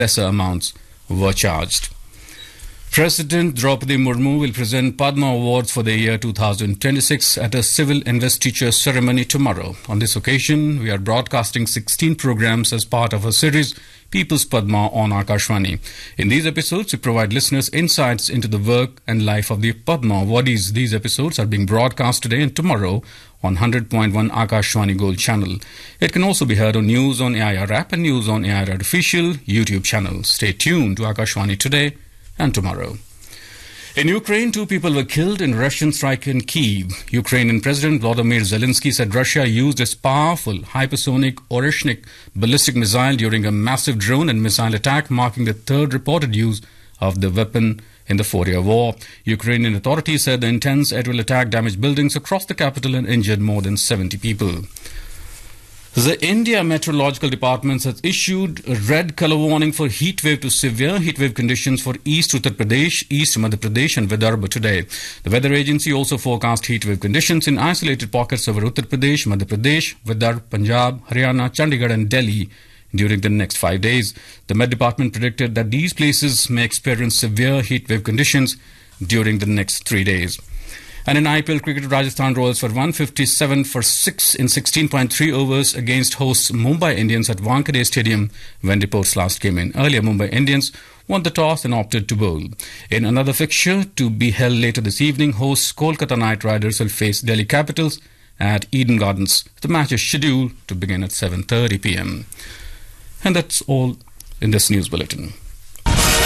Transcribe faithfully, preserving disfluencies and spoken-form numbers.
lesser amounts were charged. President Draupadi Murmu will present Padma Awards for the year two thousand twenty-six at a civil investiture ceremony tomorrow. On this occasion, we are broadcasting sixteen programs as part of a series, People's Padma, on Akashvani. In these episodes, we provide listeners insights into the work and life of the Padma awardees. These episodes are being broadcast today and tomorrow on one hundred point one Akashvani Gold channel. It can also be heard on News on A I R app and News on A I R official YouTube channel. Stay tuned to Akashvani today and tomorrow. In Ukraine, two people were killed in Russian strike in Kyiv. Ukrainian President Volodymyr Zelensky said Russia used its powerful hypersonic Oreshnik ballistic missile during a massive drone and missile attack, marking the third reported use of the weapon in the four-year war. Ukrainian authorities said the intense aerial attack damaged buildings across the capital and injured more than seventy people. The India Meteorological Department has issued a red colour warning for heatwave to severe heatwave conditions for East Uttar Pradesh, East Madhya Pradesh and Vidarbha today. The weather agency also forecast heatwave conditions in isolated pockets over Uttar Pradesh, Madhya Pradesh, Vidarbha, Punjab, Haryana, Chandigarh and Delhi during the next five days. The Met Department predicted that these places may experience severe heatwave conditions during the next three days. And in I P L cricket, Rajasthan Royals for one fifty-seven for six in sixteen point three overs against hosts Mumbai Indians at Wankhede Stadium when reports last came in. Earlier, Mumbai Indians won the toss and opted to bowl. In another fixture to be held later this evening, hosts Kolkata Knight Riders will face Delhi Capitals at Eden Gardens. The match is scheduled to begin at seven thirty p m. And that's all in this news bulletin.